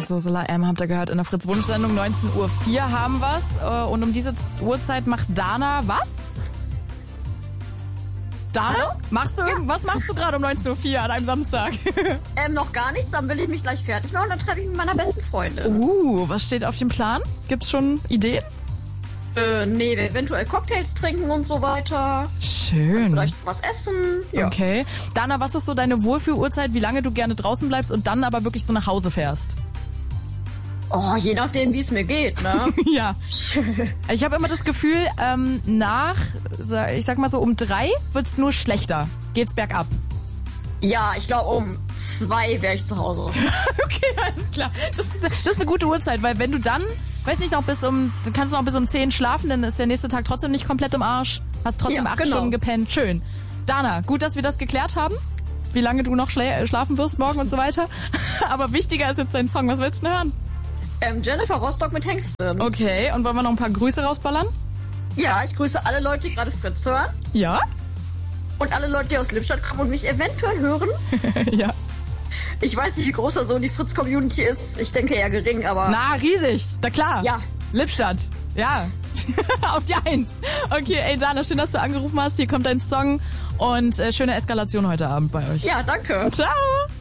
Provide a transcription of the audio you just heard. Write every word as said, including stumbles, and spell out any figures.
So, Solar M habt ihr gehört in der Fritz-Wunsch-Sendung. neunzehn Uhr vier haben wir's. Und um diese Uhrzeit macht Dana was? Dana? Hallo? Machst du irgend- Ja. Was machst du gerade um neunzehn Uhr vier an einem Samstag? Ähm, noch gar nichts, dann will ich mich gleich fertig machen und dann treffe ich mich mit meiner besten Freundin. Uh, was steht auf dem Plan? Gibt's schon Ideen? Äh, nee, wir eventuell Cocktails trinken und so weiter. Schön. Vielleicht was essen. Ja. Okay. Dana, was ist so deine Wohlfühluhrzeit, wie lange du gerne draußen bleibst und dann aber wirklich so nach Hause fährst? Oh, je nachdem, wie es mir geht, ne? Ja. Ich habe immer das Gefühl, ähm, nach, ich sag mal so, um drei wird's nur schlechter. Geht's bergab. Ja, ich glaube, um zwei wäre ich zu Hause. Okay, alles klar. Das ist, das ist eine gute Uhrzeit, weil wenn du dann, weiß nicht, noch bis um, du kannst noch bis um zehn schlafen, dann ist der nächste Tag trotzdem nicht komplett im Arsch. Hast trotzdem Ja, acht genau. Stunden gepennt. Schön. Dana, gut, dass wir das geklärt haben. Wie lange du noch schla- schlafen wirst morgen und so weiter. Aber wichtiger ist jetzt dein Song. Was willst du denn hören? Ähm, Jennifer Rostock mit Hengsten. Okay, und wollen wir noch ein paar Grüße rausballern? Ja, ich grüße alle Leute, die gerade Fritz hören. Ja? Und alle Leute, die aus Lippstadt kommen und mich eventuell hören. Ja. Ich weiß nicht, wie groß da so die Fritz-Community ist. Ich denke eher gering, aber... Na, riesig. Na klar. Ja. Lippstadt. Ja. Auf die Eins. Okay, ey Dana, schön, dass du angerufen hast. Hier kommt dein Song und äh, schöne Eskalation heute Abend bei euch. Ja, danke. Ciao.